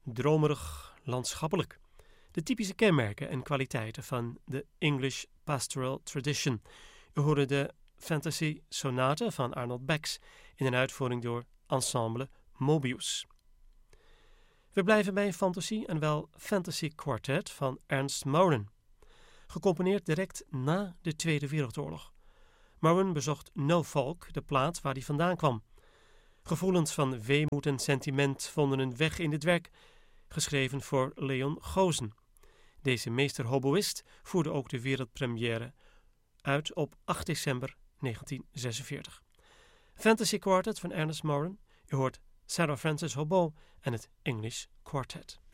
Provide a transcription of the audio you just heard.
dromerig, landschappelijk. De typische kenmerken en kwaliteiten van de English Pastoral Tradition. U hoorde de Fantasy Sonate van Arnold Bax in een uitvoering door Ensemble Mobius. We blijven bij een fantasie en wel Fantasy Quartet van Ernest Morin. Gecomponeerd direct na de Tweede Wereldoorlog. Morin bezocht Norfolk, de plaats waar hij vandaan kwam. Gevoelens van weemoed en sentiment vonden een weg in dit werk, geschreven voor Leon Gosen. Deze meester-hoboïst voerde ook de wereldpremière uit op 8 december 1946. Fantasy Quartet van Ernest Morin. U hoort Sarah Francis Hobo en het English Quartet.